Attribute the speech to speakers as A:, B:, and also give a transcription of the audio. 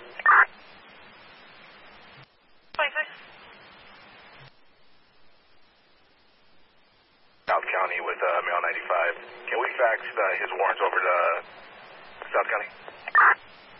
A: South County with Mail 95. Can we fax his warrants over to South County?